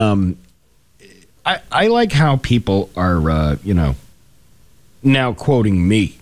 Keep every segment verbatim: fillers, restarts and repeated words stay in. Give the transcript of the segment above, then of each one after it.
Um, I, I like how people are, uh, you know, now quoting me.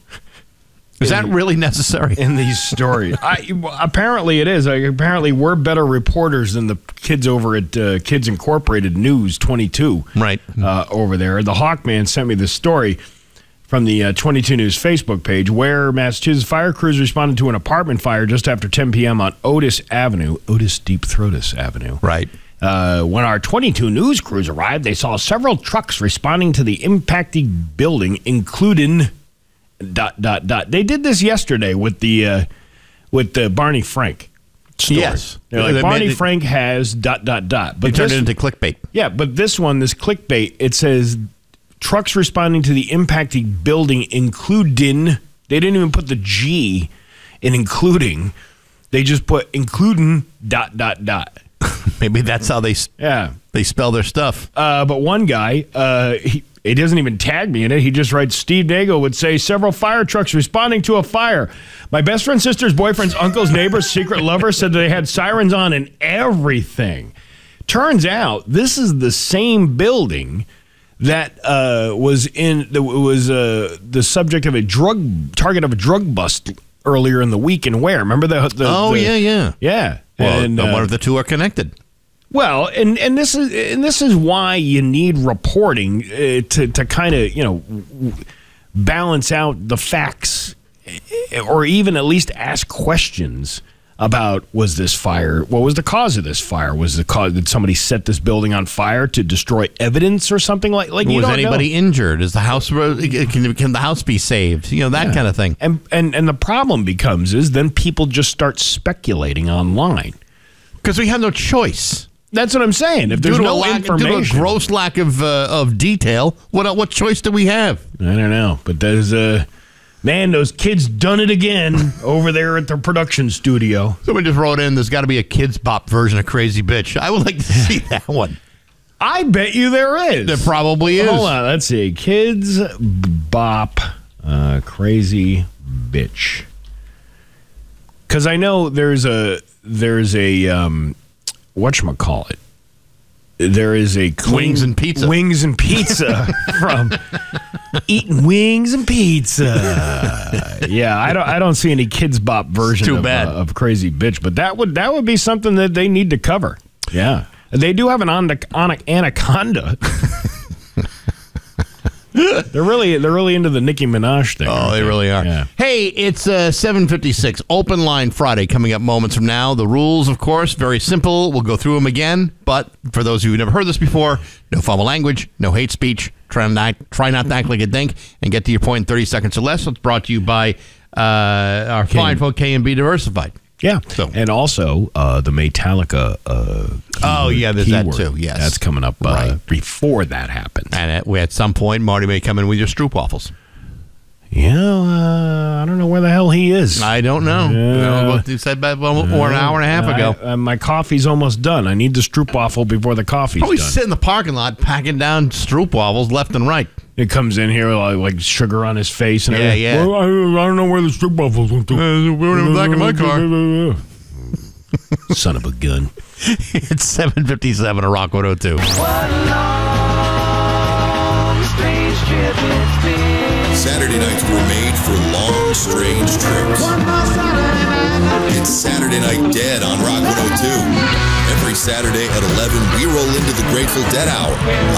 Is that really necessary? In these stories. I, apparently it is. Like, apparently we're better reporters than the kids over at uh, Kids Incorporated News twenty-two. Right. Uh, over there. The Hawkman sent me this story from the uh, twenty-two News Facebook page where Massachusetts fire crews responded to an apartment fire just after ten p.m. on Otis Avenue. Otis Deep Throatus Avenue. Right. Uh, when our twenty-two News crews arrived, they saw several trucks responding to the impacted building, including... Dot dot dot. They did this yesterday with the uh, with the Barney Frank story. Yes, they're like they Barney made it, Frank has dot dot dot. But they turned it into clickbait. Yeah, but this one, this clickbait, it says trucks responding to the impacted building, including. They didn't even put the G in including. They just put including dot dot dot. Maybe that's how they yeah they spell their stuff. Uh, but one guy, uh, he. He doesn't even tag me in it. He just writes, Steve Daigle would say, several fire trucks responding to a fire. My best friend's sister's boyfriend's uncle's neighbor's secret lover said they had sirens on and everything. Turns out this is the same building that uh, was in that was uh, the subject of a drug target of a drug bust earlier in the week. And where? Remember the? the oh the, yeah, yeah, yeah. Well, and, I wonder uh, if the two are connected. Well, and, and this is and this is why you need reporting uh, to to kind of you know balance out the facts, or even at least ask questions about was this fire? What was the cause of this fire? Was the cause did somebody set this building on fire to destroy evidence or something like like? You was don't anybody know. injured? Is the house can, can the house be saved? You know that Yeah. kind of thing. And and and the problem becomes is then people just start speculating online because we have no choice. That's what I'm saying. If there's due to no a lack, information, due to a gross lack of uh, of detail, what what choice do we have? I don't know, but there's uh, man, those kids done it again over there at the production studio. Somebody just wrote in, "There's got to be a Kids Bop version of Crazy Bitch." I would like to see that one. I bet you there is. There probably is. Hold on, let's see. Kids Bop, uh, Crazy Bitch. Because I know there's a there's a um, whatchamacallit. There is a clean, Wings and Pizza. Wings and Pizza from Eating Wings and Pizza. Yeah, I don't I don't see any Kids Bop version too of, bad. Uh, of Crazy Bitch, but that would that would be something that they need to cover. Yeah. They do have an on- on- anaconda. They're really they're really into the Nicki Minaj thing. Oh, they really are. Yeah. Hey, it's uh, seven fifty-six. Open Line Friday coming up moments from now. The rules, of course, very simple. We'll go through them again. But for those of you who've never heard this before, no foul language, no hate speech. Try not, try not to act like a dink and get to your point in thirty seconds or less. It's brought to you by uh, our K- fine folk, K and B Diversified. Yeah. So. And also uh, the Metallica uh, keyword, Oh, yeah, there's that keyword. too, yes. That's coming up uh, Right. before that happens. And at, at some point, Marty may come in with your Stroop waffles. Yeah, uh, I don't know where the hell he is. I don't know. Uh, You know what you said about well, or an hour and a half I- ago. uh, my coffee's almost done. I need the Stroopwafel before the coffee's Probably done. sit in the parking lot packing down Stroop waffles left and right. It comes in here like, like sugar on his face. And Yeah, everything. yeah. Well, I, I don't know where the Stroopwafels went to. Uh, we weren't even back in my car. Son of a gun. It's seven fifty-seven at Rock one oh two. Saturday nights were made for long, strange trips. It's Saturday Night Dead on Rock one oh two. Every Saturday at eleven, we roll into the Grateful Dead Hour,